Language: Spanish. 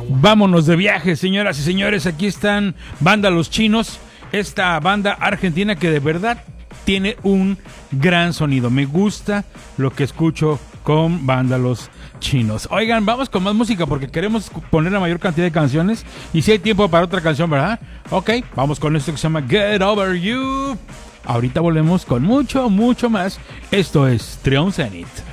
Vámonos de viaje, señoras y señores. Aquí están Banda Los Chinos, esta banda argentina que de verdad tiene un gran sonido. Me gusta lo que escucho con Banda Los Chinos. Oigan, vamos con más música porque queremos poner la mayor cantidad de canciones. Y si hay tiempo para otra canción, ¿verdad? Ok, vamos con esto que se llama Get Over You. Ahorita volvemos con mucho, mucho más. Esto es Trion Zenith.